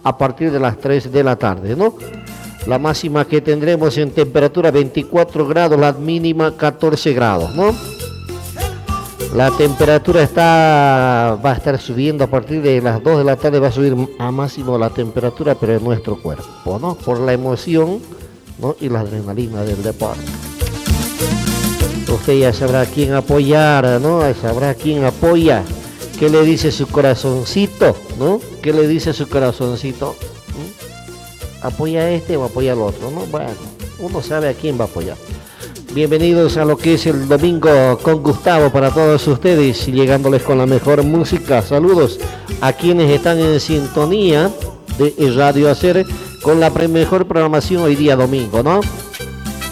a partir de las 3 de la tarde, ¿no? La máxima que tendremos en temperatura 24 grados, la mínima 14 grados, ¿no? La temperatura va a estar subiendo a partir de las 2 de la tarde, va a subir a máximo la temperatura, pero en nuestro cuerpo, ¿no? Por la emoción, ¿no? Y la adrenalina del deporte. Usted ya sabrá quién apoyar, ¿no? Sabrá quién apoya. ¿Qué le dice su corazoncito, no? ¿Qué le dice su corazoncito? ¿Apoya a este o apoya al otro, no? Bueno, uno sabe a quién va a apoyar. Bienvenidos a lo que es el domingo con Gustavo para todos ustedes, llegándoles con la mejor música. Saludos a quienes están en sintonía de Radio Hacer con la mejor programación hoy día domingo, ¿no?